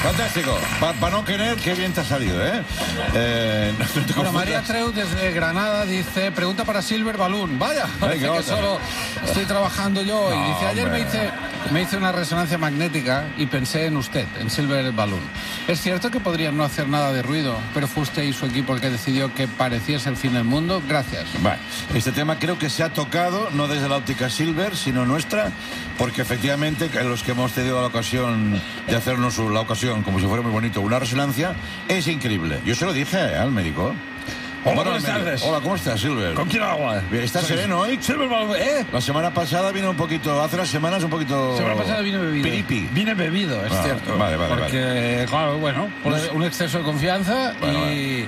Fantástico. Para no querer, qué bien te ha salido, ¿eh? Bueno, María Treu desde Granada dice, pregunta para Silver Balloon. Vaya, parece que solo estoy trabajando yo. Y dice, ayer me hice una resonancia magnética y pensé en usted, en Silver Balloon. Es cierto que podrían no hacer nada de ruido, pero fue usted y su equipo el que decidió que pareciese el fin del mundo. Gracias. Bueno, este tema creo que se ha tocado, no desde la óptica Silver, sino nuestra, porque efectivamente los que hemos tenido la ocasión de hacernos como si fuera muy bonito, una resonancia, es increíble. Yo se lo dije al médico. Hola, buenas tardes. Hola, ¿cómo estás, Silver? ¿Con quién habla? ¿Estás sereno hoy? Silver Balloon, ¿eh? La semana pasada vino un poquito, hace unas semanas un poquito... La semana pasada vine bebido. Piripi. Vine bebido, es cierto. Vale. Porque, claro, bueno, un exceso de confianza y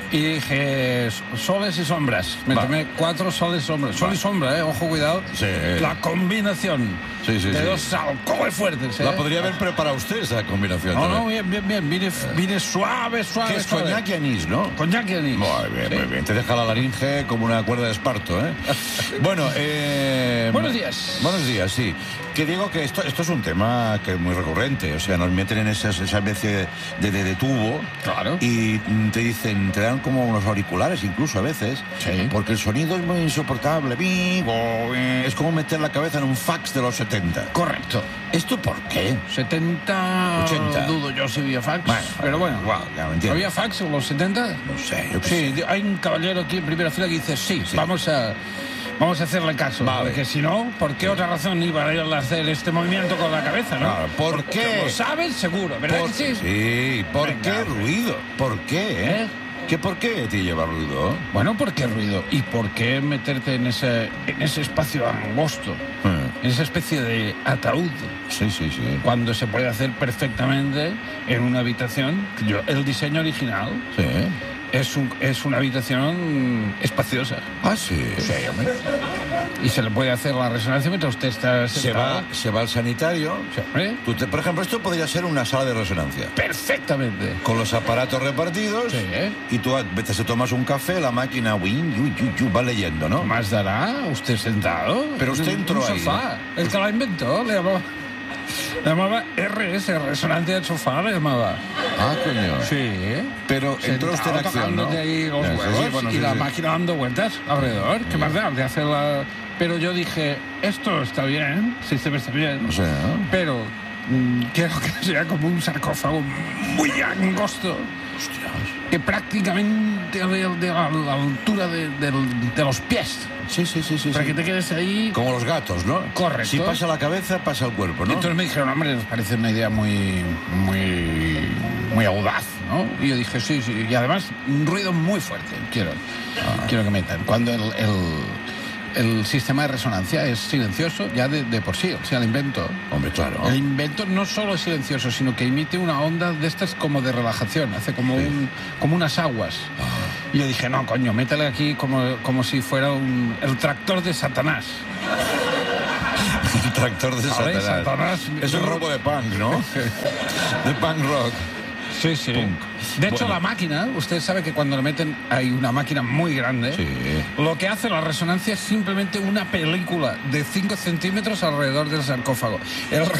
dije soles y sombras. Me tomé 4 soles y sombras. Sol y sombra, ojo, cuidado. Sí. La combinación de dos alcoholes fuertes. La podría haber preparado usted, esa combinación. No, bien. Vine suave. ¿Qué es coñac y anís, no? Coñac y anís. Muy bien. Te deja la laringe como una cuerda de esparto, ¿eh? Bueno, buenos días. Buenos días, sí. Que digo que esto es un tema que es muy recurrente. O sea, nos meten en esa especie de tubo. Claro. Y te dan como unos auriculares incluso a veces. Sí. Porque el sonido es muy insoportable. Es como meter la cabeza en un fax de los 70. Correcto. ¿Esto por qué? 70... 80. Dudo yo si había fax. Pero bueno. Ya me entiendo. ¿Había fax en los 70? No sé, yo qué Sí, hay un caballero aquí en primera fila que dice sí. Vamos a hacerle caso. Vale. Porque si no, ¿por qué otra razón iba a ir a hacer este movimiento con la cabeza, no? Claro, ¿por qué? Lo sabes, seguro, ¿verdad que sí? Sí, ¿por qué ruido? ¿Por qué, ¿Por qué te lleva ruido? Bueno, ¿por qué ruido? ¿Y por qué meterte en ese espacio angosto? En esa especie de ataúd. Sí. Cuando se puede hacer perfectamente en una habitación. El diseño original es una habitación espaciosa. Ah, sí. Sí, hombre. Y se le puede hacer la resonancia mientras usted está sentado. Se va al sanitario. Sí, hombre. Por ejemplo, esto podría ser una sala de resonancia. Perfectamente. Con los aparatos repartidos. Sí. Y tú te tomas un café, la máquina va leyendo, ¿no? ¿Más dará usted sentado? Pero usted entró un ahí. Sofá. El que la inventó le llamaba RS, resonancia del sofá, le llamaba. Ah, coño. Sí. Pero entró usted en acción, ¿no? De ahí los huevos y la máquina dando vueltas alrededor. ¿Qué más da? De hacerla... Pero yo dije, esto está bien, el sistema está bien. O sea, pero quiero que sea como un sarcófago muy angosto. Hostias. Que prácticamente de la altura de los pies. Sí. Para que te quedes ahí. Como los gatos, ¿no? Correcto. Si pasa la cabeza, pasa el cuerpo, ¿no? Y entonces me dijeron, hombre, nos parece una idea muy audaz, ¿no? Y yo dije, sí. Y además, un ruido muy fuerte. Quiero que metan. Cuando el sistema de resonancia es silencioso ya de por sí, o sea, el invento. Hombre, claro. El invento no solo es silencioso, sino que emite una onda de estas como de relajación, hace como unas aguas. Y yo dije, no, coño, métele aquí como si fuera el tractor de Satanás. El tractor de Satanás. Es un robo de punk, ¿no? De punk rock. Sí. Punk. De hecho, la máquina, usted sabe que cuando le meten, hay una máquina muy grande. Sí. Lo que hace la resonancia es simplemente una película de 5 centímetros alrededor del sarcófago. El